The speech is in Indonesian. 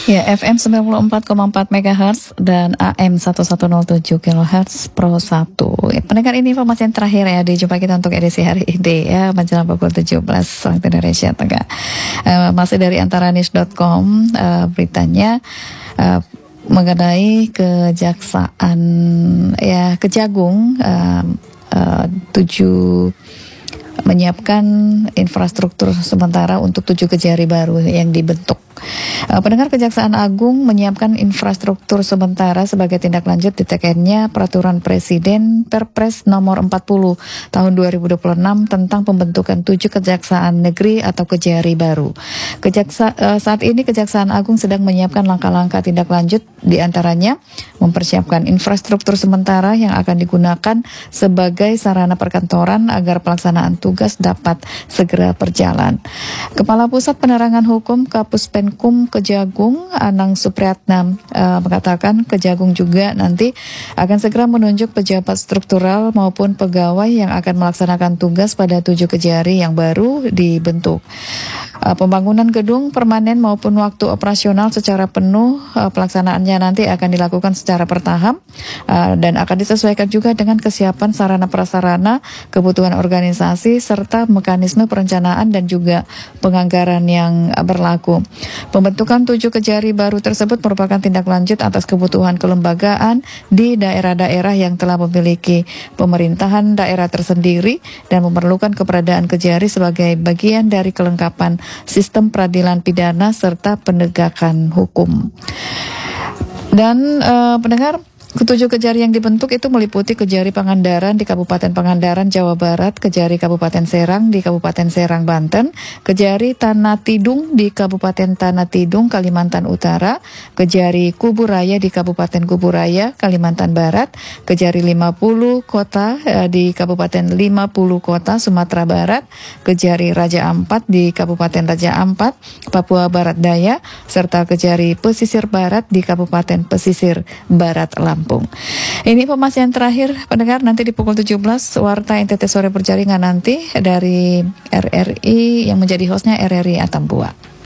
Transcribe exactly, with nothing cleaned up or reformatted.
Ya, F M sembilan puluh empat koma empat megahertz dan A M seribu seratus tujuh kilohertz Pro satu. Ya, pendengar, ini informasi yang terakhir ya di jumpa kita untuk edisi hari ini ya, menjelang pukul tujuh belas waktu Indonesia Tengah. Uh, masih dari antaranews dot com uh, beritanya uh, mengenai kejaksaan ya Kejagung uh, uh, tujuh menyiapkan infrastruktur sementara untuk tujuh kejari baru yang dibentuk. Uh, pendengar, Kejaksaan Agung menyiapkan infrastruktur sementara sebagai tindak lanjut ditekennya Peraturan Presiden Perpres nomor empat puluh tahun dua ribu dua puluh enam tentang pembentukan tujuh kejaksaan negeri atau kejari baru. Kejaksa, uh, saat ini Kejaksaan Agung sedang menyiapkan langkah-langkah tindak lanjut, diantaranya mempersiapkan infrastruktur sementara yang akan digunakan sebagai sarana perkantoran agar pelaksanaan tugas dapat segera berjalan. Kepala Pusat Penerangan Hukum Kapus Penkum Kejagung, Anang Supriyatna, uh, mengatakan Kejagung juga nanti akan segera menunjuk pejabat struktural maupun pegawai yang akan melaksanakan tugas pada tujuh kejari yang baru dibentuk. Uh, pembangunan gedung permanen maupun waktu operasional secara penuh uh, pelaksanaannya nanti akan dilakukan secara bertahap uh, dan akan disesuaikan juga dengan kesiapan sarana prasarana, kebutuhan organisasi, serta mekanisme perencanaan dan juga penganggaran yang uh, berlaku. Pembentukan tujuh kejari baru tersebut merupakan tindak lanjut atas kebutuhan kelembagaan di daerah-daerah yang telah memiliki pemerintahan daerah tersendiri dan memerlukan keberadaan kejari sebagai bagian dari kelengkapan sistem peradilan pidana serta penegakan hukum. Dan uh, pendengar, ketujuh kejari yang dibentuk itu meliputi Kejari Pangandaran di Kabupaten Pangandaran, Jawa Barat, Kejari Kabupaten Serang di Kabupaten Serang, Banten, Kejari Tanah Tidung di Kabupaten Tanah Tidung, Kalimantan Utara, Kejari Kuburaya di Kabupaten Kuburaya, Kalimantan Barat, Kejari lima puluh Kota eh, di Kabupaten lima puluh Kota, Sumatera Barat, Kejari Raja Ampat di Kabupaten Raja Ampat, Papua Barat Daya, serta Kejari Pesisir Barat di Kabupaten Pesisir Barat Lampung. Ini informasi yang terakhir, pendengar. Nanti di pukul tujuh belas Warta N T T Sore Berjaringan nanti dari R R I yang menjadi hostnya R R I Atambua.